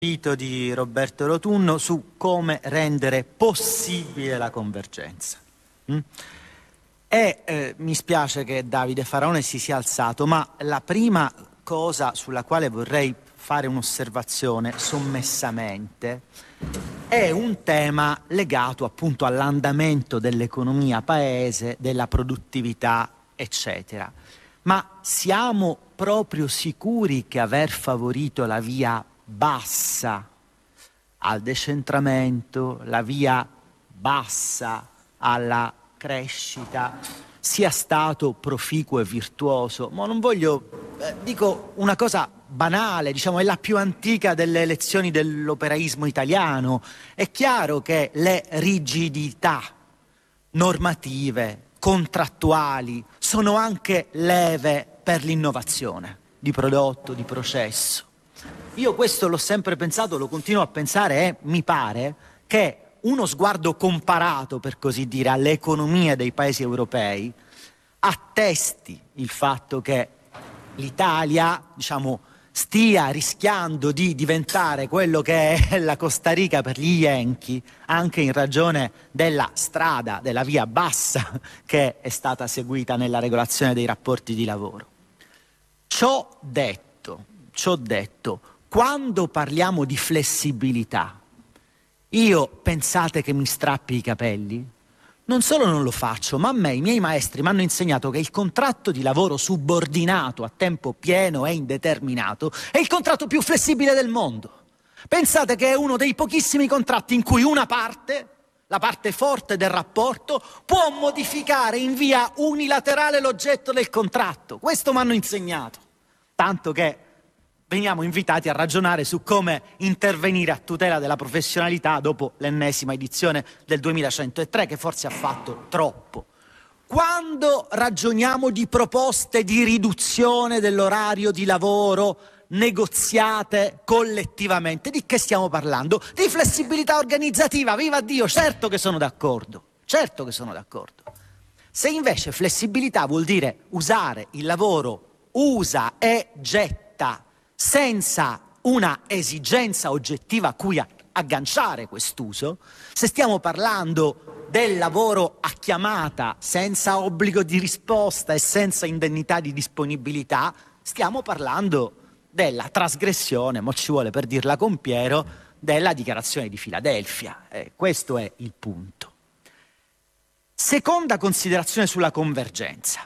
Invito di Roberto Rotunno su come rendere possibile la convergenza. Mi spiace che Davide Faraone si sia alzato, ma la prima cosa sulla quale vorrei fare un'osservazione sommessamente è un tema legato appunto all'andamento dell'economia paese, della produttività, eccetera. Ma siamo proprio sicuri che aver favorito la via bassa al decentramento, la via bassa alla crescita, sia stato proficuo e virtuoso? Ma non voglio, dico una cosa banale, diciamo è la più antica delle lezioni dell'operaismo italiano. È chiaro che le rigidità normative, contrattuali, sono anche leve per l'innovazione di prodotto, di processo. Io questo l'ho sempre pensato, lo continuo a pensare e mi pare che uno sguardo comparato, per così dire, alle economie dei paesi europei attesti il fatto che l'Italia, diciamo, stia rischiando di diventare quello che è la Costa Rica per gli Yankee, anche in ragione della strada, della via bassa che è stata seguita nella regolazione dei rapporti di lavoro. Ciò detto, quando parliamo di flessibilità, io pensate che mi strappi i capelli? Non solo non lo faccio, ma a me i miei maestri mi hanno insegnato che il contratto di lavoro subordinato a tempo pieno e indeterminato è il contratto più flessibile del mondo. Pensate che è uno dei pochissimi contratti in cui una parte, la parte forte del rapporto, può modificare in via unilaterale l'oggetto del contratto. Questo mi hanno insegnato, tanto che veniamo invitati a ragionare su come intervenire a tutela della professionalità dopo l'ennesima edizione del 2103, che forse ha fatto troppo. Quando ragioniamo di proposte di riduzione dell'orario di lavoro negoziate collettivamente, di che stiamo parlando? Di flessibilità organizzativa, viva Dio, certo che sono d'accordo. Se invece flessibilità vuol dire usare il lavoro usa e getta senza una esigenza oggettiva a cui agganciare quest'uso, se stiamo parlando del lavoro a chiamata senza obbligo di risposta e senza indennità di disponibilità, stiamo parlando della trasgressione, mo ci vuole per dirla con Piero, della dichiarazione di Filadelfia. Questo è il punto. Seconda considerazione sulla convergenza.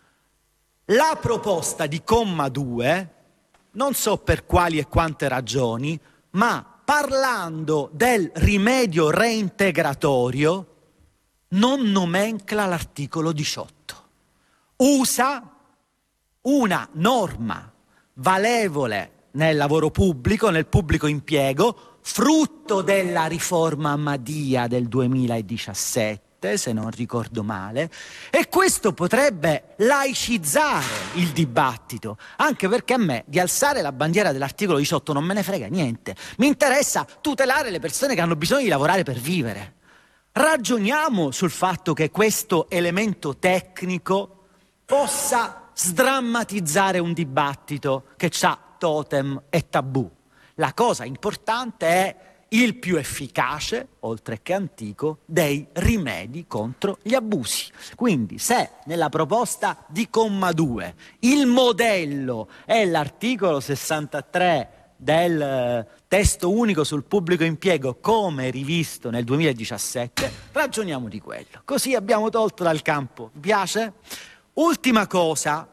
La proposta di comma 2, non so per quali e quante ragioni, ma parlando del rimedio reintegratorio, non nomencla l'articolo 18. Usa una norma valevole nel lavoro pubblico, nel pubblico impiego, frutto della riforma Madia del 2017, se non ricordo male, e questo potrebbe laicizzare il dibattito, anche perché a me di alzare la bandiera dell'articolo 18 non me ne frega niente. Mi interessa tutelare le persone che hanno bisogno di lavorare per vivere. Ragioniamo sul fatto che questo elemento tecnico possa sdrammatizzare un dibattito che ha totem e tabù. La cosa importante è il più efficace, oltre che antico, dei rimedi contro gli abusi. Quindi se nella proposta di comma 2 il modello è l'articolo 63 del testo unico sul pubblico impiego come rivisto nel 2017, ragioniamo di quello. Così abbiamo tolto dal campo. Vi piace? Ultima cosa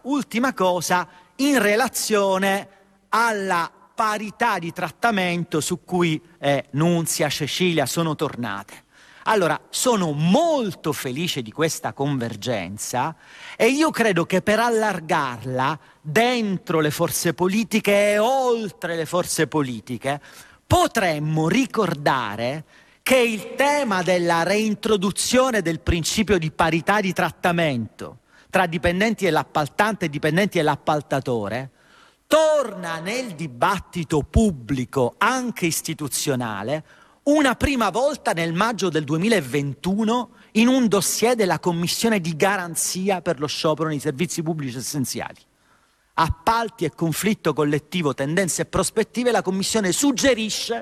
in relazione alla parità di trattamento su cui Nunzia, Cecilia sono tornate. Allora, sono molto felice di questa convergenza e io credo che per allargarla dentro le forze politiche e oltre le forze politiche potremmo ricordare che il tema della reintroduzione del principio di parità di trattamento tra dipendenti dell'appaltante e dipendenti dell'appaltatore torna nel dibattito pubblico, anche istituzionale, una prima volta nel maggio del 2021 in un dossier della Commissione di garanzia per lo sciopero nei servizi pubblici essenziali. appalti e conflitto collettivo, tendenze e prospettive, la Commissione suggerisce